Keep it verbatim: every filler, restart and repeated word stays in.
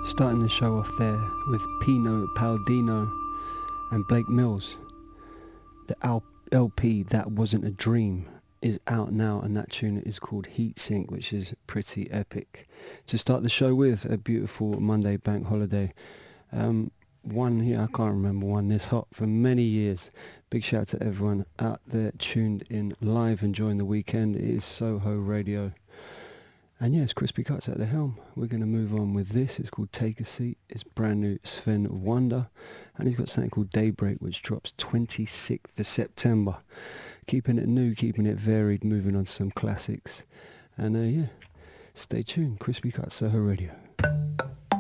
Starting the show off there with Pino Palladino and Blake Mills. The L P That Wasn't a Dream is out now, and that tune is called Heat Sink, which is pretty epic. To start the show with, a beautiful Monday bank holiday. Um, one here, I can't remember one this hot for many years. Big shout out to everyone out there tuned in live enjoying the weekend. It is Soho Radio. And yes, Crispy Cuts at the helm. We're going to move on with this. It's called Take a Seat. It's brand new Sven Wonder. And he's got something called Daybreak, which drops twenty-sixth of September. Keeping it new, keeping it varied, moving on to some classics. And uh, yeah, stay tuned. Crispy Cuts, Soho Radio.